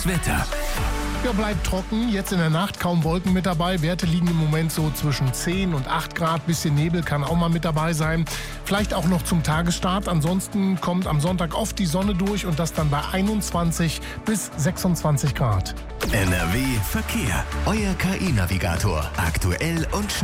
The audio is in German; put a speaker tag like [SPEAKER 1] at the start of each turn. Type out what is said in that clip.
[SPEAKER 1] Das Wetter.
[SPEAKER 2] Ja, bleibt trocken. Jetzt in der Nacht kaum Wolken mit dabei. Werte liegen im Moment so zwischen 10 und 8 Grad. Bisschen Nebel kann auch mal mit dabei sein. Vielleicht auch noch zum Tagesstart. Ansonsten kommt am Sonntag oft die Sonne durch und das dann bei 21 bis 26 Grad.
[SPEAKER 1] NRW Verkehr. Euer KI-Navigator. Aktuell und schnell.